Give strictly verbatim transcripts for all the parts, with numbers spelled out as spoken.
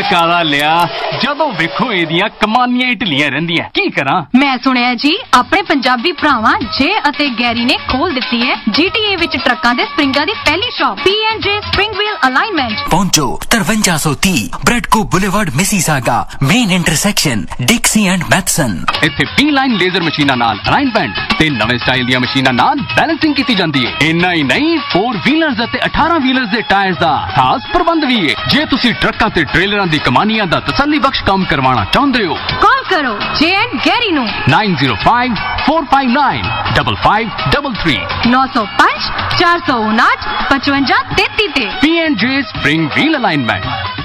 ਕਾਲਾ ਲਿਆ ਜਦੋਂ ਵੇਖੋ ਇਹਦੀਆਂ ਕਮਾਨੀਆਂ ਢਿੱਲੀਆਂ ਰਹਿੰਦੀਆਂ ਕੀ ਕਰਾਂ। ਮੈਂ ਸੁਣਿਆ ਜੀ ਆਪਣੇ ਪੰਜਾਬੀ ਭਰਾਵਾਂ ਜੇ ਅਤੇ ਗੈਰੀ ਨੇ ਖੋਲ ਦਿੱਤੀ ਹੈ ਜੀਟੀਏ ਵਿੱਚ ਟਰੱਕਾਂ ਦੇ ਸਪਰਿੰਗਾਂ ਦੀ ਪਹਿਲੀ ਸ਼ਾਪ ਪੀ ਐਂਡ ਜੇ ਸਪਰਿੰਗ ਵੀਲ ਅਲਾਈਨਮੈਂਟ। ਪਹੁੰਚੋ ਤਰਵੰਜਾ ਸੌ ਤੀਹ ਬ੍ਰੈਡਕੋ boulevard Mississauga main intersection ਡਿਕਸੀ and Matheson. ਇੱਥੇ ਪੀ ਲਾਈਨ ਲੇਜ਼ਰ ਮਸ਼ੀਨਾਂ ਨਾਲ ਅਲਾਈਨਮੈਂਟ ਤੇ ਨਵੇਂ ਸਟਾਈਲ ਦੀਆਂ ਮਸ਼ੀਨਾਂ ਨਾਲ ਬੈਲੈਂਸਿੰਗ ਕੀਤੀ ਜਾਂਦੀ ਹੈ। ਇੰਨਾ ਹੀ ਨਹੀਂ ਫੋਰ ਵੀਲਰਸ ਅਤੇ ਅਠਾਰਾਂ ਵੀਲਰਸ ਦੇ ਟਾਇਰਸ ਦਾ ਖਾਸ ਪ੍ਰਬੰਧ ਵੀ ਹੈ। ਜੇ ਤੁਸੀਂ ਟਰੱਕਾਂ ਤੇ ਟ੍ਰੇਲਰਾਂ ਦੀ ਕਮਾਨੀਆਂ ਦਾ ਤਸੱਲੀ ਬਖਸ਼ ਕੰਮ ਕਰਵਾਉਣਾ ਚਾਹੁੰਦੇ ਹੋ ਕਾਲ ਕਰੋ ਜੇ ਐਂਡ ਗੈਰੀ ਨੂੰ nine zero five four five nine five five three three ਨੌ ਸੌ ਪੰਜ ਚਾਰ ਸੌ ਉਨਾਹਠ ਪਚਵੰਜਾ ਤੇਤੀ ਤੇ ਪੀ ਐਂਡ ਜੇ ਸਪਰਿੰਗ ਵੀਲ ਅਲਾਈਨਮੈਂਟ।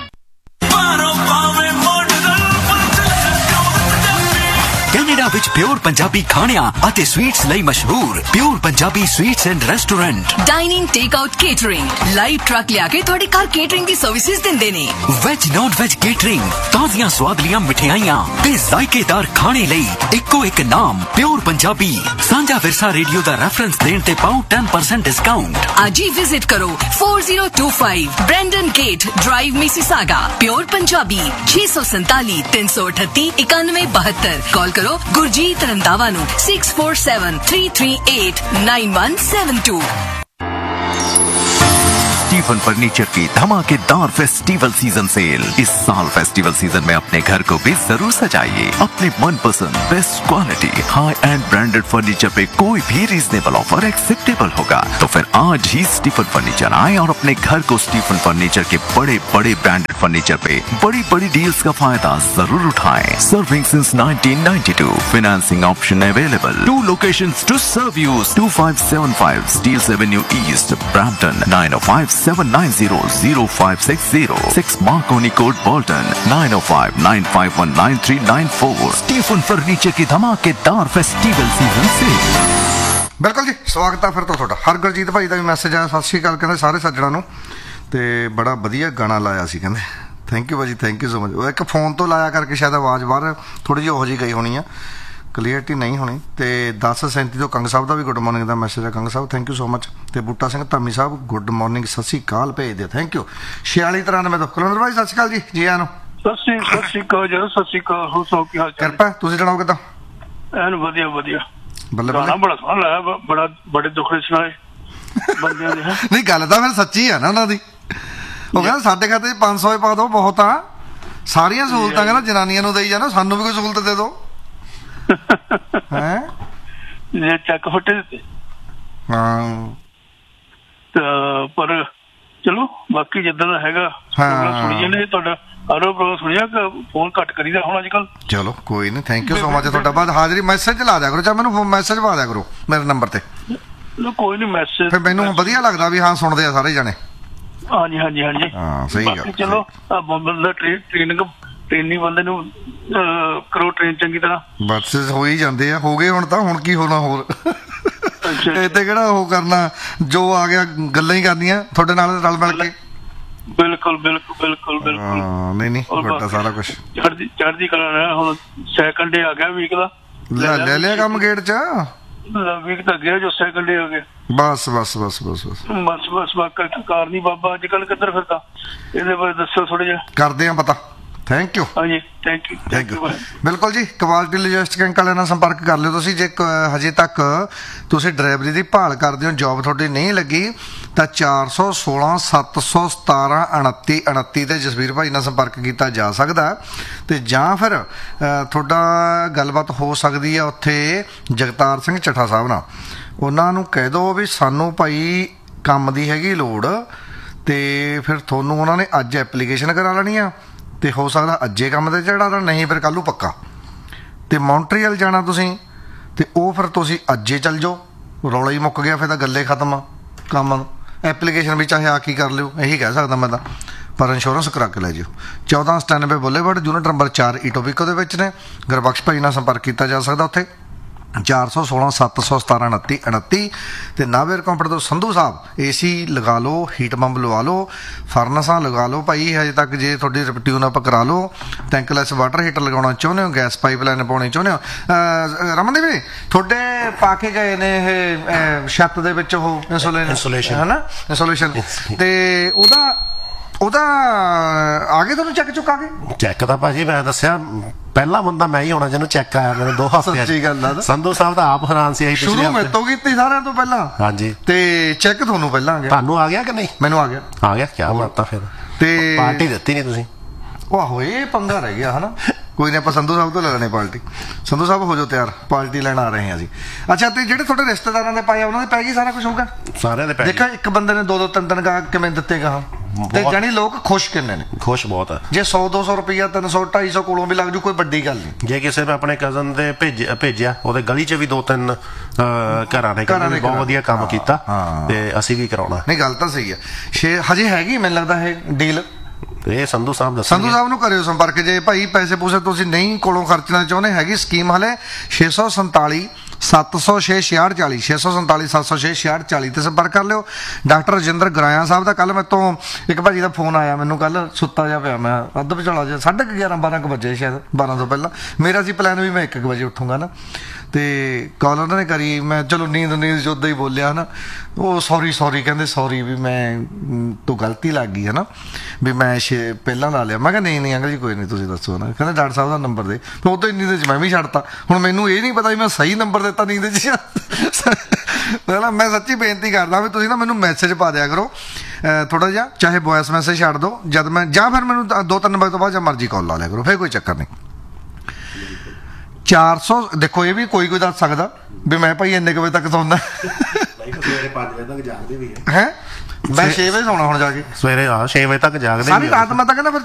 ਕੈਨੇਡਾ ਵਿੱਚ ਪਿਓਰ ਪੰਜਾਬੀ ਖਾਣਿਆਂ ਅਤੇ ਸਵੀਟਸ ਲਈ ਮਸ਼ਹੂਰ pure Punjabi sweets and restaurant dining take out catering live truck ਲਿਆ ਕੇ ਤੁਹਾਡੇ ਘਰ ਕੇਟਰਿੰਗ ਦੀ ਸਰਵਿਸਿਜ਼ ਦਿੰਦੇ ਨੇ। ਵੈਜ ਨੌਨ ਵੈਜ ਕੇਟਰਿੰਗ ਤਾਜ਼ੀਆਂ ਸਵਾਦਲੀਆਂ ਮਿਠਾਈਆਂ ਤੇ ਜ਼ਾਇਕੇਦਾਰ ਖਾਣੇ ਲਈ ਇੱਕੋ ਇੱਕ ਨਾਮ ਪਿਓਰ ਪੰਜਾਬੀ। ਸਾਂਝਾ ਵਿਰਸਾ ਰੇਡੀਓ ਦਾ ਰੈਫਰੈਂਸ ਦੇਣ ਤੇ ਪਾਓ ten percent ਡਿਸਕਾਊਂਟ। ਅੱਜ ਹੀ ਵਿਜ਼ਿਟ ਕਰੋ four zero two five Brandon gate drive Mississauga. Pure Punjabi ਛੇ ਸੌ ਸੰਤਾਲੀ ਤਿੰਨ ਸੌ ਅਠੱਤੀ ਇਕਾਨਵੇਂ ਬਹੱਤਰ। ਕਾਲ ਕਰੋ ਗੁਰਜੀਤ ਰੰਧਾਵਾ ਨੂੰ six four seven three three eight nine one seven two। Stephen furniture की धमाकेदार फेस्टिवल सीजन सेल। इस साल फेस्टिवल सीजन में अपने घर को भी जरूर सजाइए अपने मनपसंद best quality high and branded furniture पे कोई भी रीजनेबल ऑफर एक्सेप्टेबल होगा। तो फिर आज ही स्टीफन फर्नीचर आए और अपने घर को स्टीफन फर्नीचर के बड़े बड़े ब्रांडेड फर्नीचर पे बड़ी बड़ी डील्स का फायदा जरूर उठाएं। Serving since nineteen ninety-two, financing option available। Two locations to serve you: two five seven five Steeles Avenue East, Brampton, nine oh five seven nine zero zero five six zero, six Marconi Court, Bolton, nine oh five nine five one nine three nine four। Stephen furniture की धमाकेदार festival season cell. ਬਿਲਕੁਲ ਜੀ ਸਵਾਗਤ ਹੈ ਫਿਰ ਤੋਂ ਤੁਹਾਡਾ। ਹਰਗੁਰਜੀਤ ਭਾਈ ਦਾ ਵੀ message ਆਇਆ, ਸਤਿ ਸ਼੍ਰੀ ਅਕਾਲ ਕਹਿੰਦੇ ਸਾਰੇ ਸੱਜਣਾਂ ਨੂੰ, ਤੇ ਬੜਾ ਵਧੀਆ ਗਾਣਾ ਲਾਇਆ ਸੀ ਕਹਿੰਦੇ। ਥੈਂਕ ਯੂ ਭਾਜੀ, ਥੈਂਕ ਯੂ ਸੋ ਮਚ। ਉਹ ਇੱਕ ਫੋਨ ਤੋਂ ਲਾਇਆ ਕਰਕੇ ਸ਼ਾਇਦ ਆਵਾਜ਼ ਬਾਹਰ ਥੋੜ੍ਹੀ ਜਿਹੀ ਉਹੋ ਜਿਹੀ ਗਈ ਹੋਣੀ ਆ, ਕਲੀਅਰਟੀ ਨਹੀਂ ਹੋਣੀ। ਤੇ ਦਸ ਸੈਂਤੀ ਤੋਂ ਕੰਗ ਸਾਹਿਬ ਦਾ ਵੀ ਗੁੱਡ ਮਾਰਨਿੰਗ ਦਾ ਮੈਸੇਜ ਹੈ। ਕੰਗ ਸਾਹਿਬ ਥੈਂਕ ਯੂ ਸੋ ਮਚ। ਤੇ ਬੂਟਾ ਸਿੰਘ ਧਾਮੀ ਸਾਹਿਬ ਗੁੱਡ ਮਾਰਨਿੰਗ ਸਤਿ ਸ਼੍ਰੀ ਅਕਾਲ ਭੇਜ ਦਿਓ, ਥੈਂਕ ਯੂ। ਛਿਆਲੀ ਤਰਾਨਵੇਂ ਤੋਂ ਕੁਲਵਿੰਦਰ ਭਾਈ ਸਤਿ ਸ਼੍ਰੀ ਅਕਾਲ ਜੀ, ਜੀ ਆਇਆਂ ਨੂੰ। ਸਤਿ ਸ਼੍ਰੀ ਸਤਿ ਸ਼੍ਰੀ ਅਕਾਲ ਜੀ, ਸਤਿ ਸ਼੍ਰੀ ਅਕਾਲ। ਹੋ ਸੋ ਕੀ ਹਾਲ ਚਾਲ? ਕਿਰਪਾ, ਤੁਸੀਂ ਜਣਾਓ ਕਿੱਦਾਂ? ਐਨ ਵਧੀਆ ਵਧੀਆ। ਬੱਲੇ ਗਾਣਾ ਬੜਾ ਸੋਹਣਾ ਲਾਇਆ, ਬੜਾ ਬੜੇ ਦੁੱਖੜੇ ਸੁਣਾਏ ਬੰਦਿਆਂ ਦੇ। ਨਹੀਂ ਗੱਲ ਤਾਂ ਫਿਰ ਸੱਚੀ ਆ ਨਾ ਉਹਨਾਂ ਦੀ। ਉਹ ਕਹਿੰਦਾ ਸਾਡੇ ਖਾਤੇ ਚ ਪੰਜ ਸੌ ਪਾ ਦਿਓ, ਬਹੁਤ ਆ, ਸਾਰੀਆਂ ਸਹੂਲਤਾਂ ਕਹਿੰਦਾ ਜਨਾਨੀਆਂ ਨੂੰ ਦੇਈ ਜਾਣਾ, ਸਾਨੂੰ ਵੀ ਕੋਈ ਸਹੂਲਤ ਦੇ ਦਿਓ। ਹੈ ਜੇ ਚੱਕ ਫੁੱਟੇ ਦਿੱਤੇ ਹਾਂ, ਪਰ ਚਲੋ ਬਾਕੀ ਜਿੱਦਾਂ ਦਾ ਹੈਗਾ ਸੁਣੀ ਜਾਂਦੇ। ਤੁਹਾਡਾ ਆਰੋ ਪ੍ਰੋਗਰਾਮ ਸੁਣਿਆ ਕਿ ਫੋਨ ਘੱਟ ਕਰੀਦਾ ਹੁਣ ਅੱਜ ਕੱਲ? ਚਲੋ ਕੋਈ ਨਹੀਂ, ਥੈਂਕ ਯੂ ਸੋ ਮਚ ਤੁਹਾਡਾ। ਬਾਅਦ ਹਾਜ਼ਰੀ ਮੈਸੇਜ ਲਾ ਦਿਆ ਕਰੋ, ਚਾਹੇ ਮੈਨੂੰ ਮੈਸੇਜ ਪਾ ਦਿਆ ਕਰੋ ਮੇਰੇ ਨੰਬਰ ਤੇ। ਕੋਈ ਨਹੀਂ ਮੈਸੇਜ, ਫਿਰ ਮੈਨੂੰ ਵਧੀਆ ਲੱਗਦਾ ਵੀ ਹਾਂ ਸੁਣਦੇ ਆ ਸਾਰੇ ਜਾਣੇ। ਹਾਂਜੀ ਹਾਂਜੀ ਹਾਂਜੀ ਹਾਂ ਸਹੀ ਗੱਲ। ਚਲੋ ਬੰਦਾ ਟ੍ਰੇਨਿੰਗ ਟ੍ਰੇਨਿੰਗ ਬੰਦੇ ਨੂੰ ਕਰੋ ਟ੍ਰੇਨ ਚੰਗੀ ਤਰ੍ਹਾਂ। ਬਸ ਹੋ ਹੀ ਜਾਂਦੇ ਆ, ਹੋ ਗਏ ਹੁਣ ਤਾਂ, ਹੁਣ ਕੀ ਹੋਣਾ ਹੋਰ। ਇਹ ਤੇ ਕਿਹੜਾ ਉਹ ਕਰਨਾ, ਜੋ ਆ ਗਿਆ ਗੱਲਾਂ ਹੀ ਕਰਨੀਆਂ ਤੁਹਾਡੇ ਨਾਲ ਰਲ ਮਿਲ ਕੇ। ਬਿਲਕੁਲ ਬਿਲਕੁਲ ਬਿਲਕੁਲ ਬਿਲਕੁਲ। ਨਹੀਂ ਨਹੀਂ ਵੱਡਾ ਸਾਰਾ ਕੁਛ ਚੜ੍ਹਦੀ ਚੜ੍ਹਦੀ ਕਲਾ ਰਿਹਾ। ਹੁਣ ਸੈਕੰਡ ਡੇ ਆ ਗਿਆ ਵੀਕ ਦਾ, ਲੈ ਲਿਆ ਕੰਮ ਗੇਟ ਚ। ਵੀਕ ਤਾਂ ਗਿਆ ਜੋ ਸੈਕੰਡ ਡੇ ਹੋ ਗਿਆ। ਬਸ ਬਸ ਬਸ ਬਸ ਬਸ ਬਸ ਬਸ ਬਾਕੀ ਕਾਰ ਨਹੀਂ ਬਾਬਾ ਅੱਜ ਕੱਲ ਕਿੱਧਰ ਫਿਰਦਾ, ਇਹਦੇ ਬਾਰੇ ਦੱਸੋ ਥੋੜਾ ਜਿਹਾ। ਕਰਦੇ ਆ ਪਤਾ। Thank you. ਹਾਂਜੀ ਥੈਂਕ ਯੂ ਥੈਂਕ ਯੂ। ਬਿਲਕੁਲ ਜੀ, ਕੁਆਲਿਟੀ ਲੌਜਿਸਟਿਕ ਅੰਕ ਵਾਲਿਆਂ ਨਾਲ ਸੰਪਰਕ ਕਰ ਲਿਓ ਤੁਸੀਂ। ਜੇ ਹਜੇ ਤੱਕ ਤੁਸੀਂ ਡਰਾਈਵਰੀ ਦੀ ਭਾਲ ਕਰਦੇ ਹੋ, ਜੋਬ ਤੁਹਾਡੀ ਨਹੀਂ ਲੱਗੀ, ਤਾਂ ਚਾਰ ਸੌ ਸੋਲਾਂ ਸੱਤ ਸੌ ਸਤਾਰਾਂ ਉਣੱਤੀ ਉਣੱਤੀ ਤੇ ਜਸਵੀਰ ਭਾਈ ਨਾਲ ਸੰਪਰਕ ਕੀਤਾ ਜਾ ਸਕਦਾ। ਤੇ ਜਾਂ ਫਿਰ ਤੁਹਾਡਾ ਗੱਲਬਾਤ ਹੋ ਸਕਦੀ ਆ ਉੱਥੇ ਜਗਤਾਰ ਸਿੰਘ ਚੱਠਾ ਸਾਹਿਬ ਨਾਲ। ਉਹਨਾਂ ਨੂੰ ਕਹਿ ਦਿਓ ਵੀ ਸਾਨੂੰ ਭਾਈ ਕੰਮ ਦੀ ਹੈਗੀ ਲੋੜ, ਤੇ ਫਿਰ ਤੁਹਾਨੂੰ ਉਹਨਾਂ ਨੇ ਅੱਜ ਐਪਲੀਕੇਸ਼ਨ ਕਰਾ ਲੈਣੀ ਆ, ਤੇ ਹੋ ਸਕਦਾ ਅੱਜੇ ਕੰਮ ਤੇ ਚੜਾ ਦੇਣ, ਨਹੀਂ ਫਿਰ ਕੱਲ੍ਹ ਨੂੰ ਪੱਕਾ। ਤੇ ਮੌਂਟਰੀਅਲ ਜਾਣਾ ਤੁਸੀਂ, ਤੇ ਉਹ ਫਿਰ ਤੁਸੀਂ ਅੱਜੇ ਚੱਲ ਜਾਓ, ਰੌਲਾ ਹੀ ਮੁੱਕ ਗਿਆ, ਫਿਰ ਤਾਂ ਗੱਲੇ ਖਤਮ ਆ ਕੰਮ। ਐਪਲੀਕੇਸ਼ਨ ਵੀ ਚਾਹੇ ਆ ਕੀ ਕਰ ਲਿਓ, ਇਹੀ ਕਹਿ ਸਕਦਾ ਮੈਂ ਤਾਂ, ਪਰ ਇੰਸ਼ੋਰੈਂਸ ਕਰਾ ਕੇ ਲੈ ਜਿਓ। ਚੌਦਾਂ ਸਤਾਨਵੇਂ ਬੁਲੇਵਾਰਡ ਯੂਨਿਟ ਨੰਬਰ ਚਾਰ ਈਟੋਬੀਕੋ ਦੇ ਵਿੱਚ ਨੇ। ਗੁਰਬਖਸ਼ ਭਾਈ ਨਾਲ ਸੰਪਰਕ ਕੀਤਾ ਜਾ ਸਕਦਾ ਉੱਥੇ ਚਾਰ ਸੌ ਸੋਲਾਂ ਸੱਤ ਸੌ ਸਤਾਰਾਂ ਉਣੱਤੀ ਉਣੱਤੀ। ਤੇ ਨਾਵੇਰ ਕੰਪਨੀ ਤੋਂ ਸੰਧੂ ਸਾਹਿਬ ਏ ਸੀ ਲਗਾ ਲਓ, ਹੀਟ ਪੰਪ ਲਵਾ ਲਓ, ਫਰਨਸਾਂ ਲਗਾ ਲਓ ਭਾਈ ਹਜੇ ਤੱਕ। ਜੇ ਤੁਹਾਡੀ ਟਿਊਨ ਅਪ ਕਰਾ ਲਓ, ਟੈਂਕਲੈਸ ਵਾਟਰ ਹੀਟਰ ਲਗਾਉਣਾ ਚਾਹੁੰਦੇ ਹੋ, ਗੈਸ ਪਾਈਪ ਲਾਈਨ ਪਾਉਣੀ ਚਾਹੁੰਦੇ ਹੋ। ਰਮਨਦੀਪ ਵੀ ਤੁਹਾਡੇ ਪਾ ਕੇ ਗਏ ਨੇ ਇਹ ਛੱਤ ਦੇ ਵਿੱਚ ਉਹ ਇੰਸੂਲੇਸ਼ਨ ਹੈ ਨਾ, ਇੰਸੂਲੇਸ਼ਨ, ਤੇ ਉਹਦਾ ਉਹਦਾ ਆ ਗਏ ਤੁਹਾਨੂੰ ਚੈੱਕ ਚੁੱਕ ਆ ਗਏ? ਚੈੱਕ ਤਾਂ ਭਾਜੀ ਮੈਂ ਦੱਸਿਆ ਪਹਿਲਾ ਬੰਦਾ ਮੈਂ ਹੀ ਹੋਣਾ ਜਿਹਨੂੰ ਚੈੱਕ ਆਇਆ ਮੇਰੇ ਦੋ ਹਫ਼ਤੇ ਸੱਚੀ ਗੱਲ ਆ। ਸੰਧੂ ਸਾਹਿਬ ਤਾਂ ਆਪ ਹੈਰਾਨ ਸੀ ਅਸੀਂ ਸ਼ੁਰੂ ਮੇਰੇ ਤੋਂ ਕੀਤੀ ਸਾਰਿਆਂ ਤੋਂ ਪਹਿਲਾਂ। ਹਾਂਜੀ। ਤੇ ਚੈੱਕ ਤੁਹਾਨੂੰ ਪਹਿਲਾਂ ਆ ਗਿਆ? ਤੁਹਾਨੂੰ ਆ ਗਿਆ ਕਿ ਨਹੀਂ? ਮੈਨੂੰ ਆ ਗਿਆ। ਆ ਗਿਆ, ਕੀ ਬਾਤ ਆ ਫਿਰ। ਤੇ ਪਾਰਟੀ ਦਿੱਤੀ ਨਹੀਂ ਤੁਸੀਂ? ਵਾਹੋ ਇਹ ਪੰਗਾ ਰਹਿ ਗਿਆ ਹਨਾ। ਕੋਈ ਨਹੀਂ ਆਪਾਂ ਸੰਧੂ ਸਾਹਿਬ ਤੋਂ ਲੈ ਲੈਣੇ ਪਾਰਟੀ। ਸੰਧੂ ਸਾਹਿਬ ਹੋ ਜਾਓ ਤਿਆਰ, ਪਾਰਟੀ ਲੈਣ ਆ ਰਹੇ ਹਾਂ ਅਸੀਂ। ਅੱਛਾ ਤੇ ਜਿਹੜੇ ਤੁਹਾਡੇ ਰਿਸ਼ਤੇਦਾਰਾਂ ਦੇ ਪਾਏ ਉਹਨਾਂ ਦੇ ਪੈ ਗਈ ਸਾਰਾ ਕੁਝ ਹੋਊਗਾ? ਸਾਰਿਆਂ ਦੇ ਪੈ ਦੇਖਾ ਇੱਕ ਬੰਦੇ ਨੇ ਦੋ ਦੋ ਤਿੰਨ ਤਿੰਨ ਗਾ ਕਿਵੇਂ ਦਿੱਤੇ ਗਾ ਤੇ ਜਾਨੀ ਲੋਕ ਖੁਸ਼ ਕਿੰਨੇ ਨੇ? ਖੁਸ਼ ਬਹੁਤ ਆ। ਜੇ ਸੌ ਦੋ ਸੌ ਰੁਪਈਆ ਤਿੰਨ ਸੌ ਢਾਈ ਸੌ ਕੋਲੋਂ ਵੀ ਲੱਗ ਜੂ ਕੋਈ ਵੱਡੀ ਗੱਲ ਨਹੀਂ। ਜੇ ਕਿਸੇ ਨੇ ਆਪਣੇ ਕਜ਼ਨ ਦੇ ਭੇਜ ਭੇਜਿਆ ਉਹਦੇ ਗਲੀ 'ਚ ਵੀ ਦੋ ਤਿੰਨ ਘਰਾਂ ਨੇ ਕਹਿੰਦੇ ਬਹੁਤ ਵਧੀਆ ਕੰਮ ਕੀਤਾ ਤੇ ਅਸੀਂ ਵੀ ਕਰਾਉਣਾ। ਨਹੀਂ ਗੱਲ ਤਾਂ ਸਹੀ ਹੈ। ਛੇ ਹਜੇ ਹੈਗੀ ਮੈਨੂੰ ਲੱਗਦਾ ਹੈ ਡੀਲ। ਇਹ ਸੰਧੂ ਸਾਹਿਬ ਦੱਸੋ। ਸੰਧੂ ਸਾਹਿਬ ਨੂੰ ਕਰਿਓ ਸੰਪਰਕ ਜੇ ਭਾਈ ਪੈਸੇ ਪੂਸੇ ਤੁਸੀਂ ਨਹੀਂ ਕੋਲੋਂ ਖਰਚਣਾ ਚਾਹੁੰਦੇ। ਹੈਗੀ ਸਕੀਮ ਹਲੇ ਛੇ ਸੌ ਸੰਤਾਲੀ ਸੱਤ ਸੌ ਛੇ ਛਿਆਹਠ ਚਾਲੀ ਛੇ ਸੌ ਸੰਤਾਲੀ ਸੱਤ ਸੌ ਛੇ ਛਿਆਹਠ ਚਾਲੀ ਤੇ ਸੰਪਰਕ ਕਰ ਲਿਓ। ਡਾਕਟਰ ਰਜਿੰਦਰ ਗਰਾਇਆ ਸਾਹਿਬ ਦਾ ਕੱਲ ਮੇਰੇ ਤੋਂ ਇੱਕ ਭਾਜੀ ਦਾ ਫੋਨ ਆਇਆ ਮੈਨੂੰ। ਕੱਲ ਸੁੱਤਾ ਜਾ ਪਿਆ ਮੈਂ ਅੱਧ ਵਿਚਾਲਾ ਜਿਹਾ ਸਾਢੇ ਕੁ ਗਿਆਰਾਂ ਬਾਰਾਂ ਕੁ ਵਜੇ ਸ਼ਾਇਦ ਬਾਰਾਂ ਤੋਂ ਪਹਿਲਾਂ। ਮੇਰਾ ਸੀ ਪਲਾਨ ਵੀ ਮੈਂ ਇੱਕ ਕੁ ਵਜੇ ਉੱਠੂੰਗਾ ਨਾ। ਤੇ ਕਾਲ ਉਹਨਾਂ ਨੇ ਕਰੀ। ਮੈਂ ਚਲੋ ਨੀਂਦ ਨੀਂਦ ਜੋਦਾਂ ਹੀ ਬੋਲਿਆ ਨਾ। ਉਹ ਸੌਰੀ ਸੌਰੀ ਕਹਿੰਦੇ ਸੌਰੀ ਵੀ ਮੈਂ ਤੋਂ ਗਲਤੀ ਲੱਗ ਗਈ ਹੈ ਨਾ ਵੀ ਮੈਂ ਛੇ ਪਹਿਲਾਂ ਲਾ ਲਿਆ। ਮੈਂ ਕਿਹਾ ਨਹੀਂ ਨਹੀਂ ਅੰਕਲ ਜੀ ਕੋਈ ਨਹੀਂ ਤੁਸੀਂ ਦੱਸੋ ਨਾ। ਕਹਿੰਦੇ ਡਾਕਟਰ ਸਾਹਿਬ ਦਾ ਨੰਬਰ ਦੇ। ਉਦੋਂ ਹੀ ਨੀਂਦ 'ਚ ਮੈਂ ਵੀ ਛੱਡਤਾ। ਹੁਣ ਮੈਨੂੰ ਇਹ ਨਹੀਂ ਪਤਾ ਵੀ ਮੈਂ ਸਹੀ ਨੰਬਰ ਦਿੱਤਾ ਨੀਂਦ 'ਚ। ਮੈਂ ਸੱਚੀ ਬੇਨਤੀ ਕਰਦਾ ਵੀ ਤੁਸੀਂ ਨਾ ਮੈਨੂੰ ਮੈਸੇਜ ਪਾ ਦਿਆ ਕਰੋ ਥੋੜਾ ਜਿਹਾ, ਚਾਹੇ ਵੌਇਸ ਮੈਸੇਜ ਛੱਡ ਦਿਓ ਜਦ ਮੈਂ, ਜਾਂ ਫਿਰ ਮੈਨੂੰ ਦੋ ਤਿੰਨ ਵਜੇ ਤੋਂ ਬਾਅਦ ਜਾਂ ਮਰਜ਼ੀ ਕਾਲ ਲਾ ਲਿਆ ਕਰੋ, ਫਿਰ ਕੋਈ ਚੱਕਰ ਨਹੀਂ। ਚਾਰ ਸੌ ਦੇਖੋ ਇਹ ਵੀ ਕੋਈ ਕੋਈ ਦੱਸ ਸਕਦਾ ਵੀ ਮੈਂ ਭਾਈ ਇੰਨੇ ਕੁ ਵਜੇ ਤੱਕ ਸੌਂਦਾ। ਸਵੇਰੇ ਪੰਜ ਵਜੇ ਤੱਕ ਜਾਗਦੇ ਵੀ ਹੈ। ਮੈਂ ਛੇ ਵਜੇ ਸੌਣਾ ਹੁਣ ਜਾ ਕੇ। ਸਵੇਰੇ ਆ ਛੇ ਵਜੇ ਤੱਕ ਜਾਗਦੇ ਸਾਰੀ ਰਾਤ ਮੈਂ ਤਾਂ ਕਹਿੰਦਾ ਫਿਰ